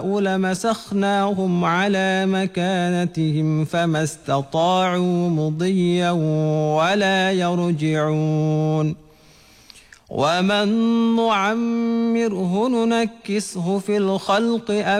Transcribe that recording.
نشاء لمسخناهم على مكانتهم فما استطاعوا مضيا ولا يرجعون ومن نعمره ننكسه في الخلق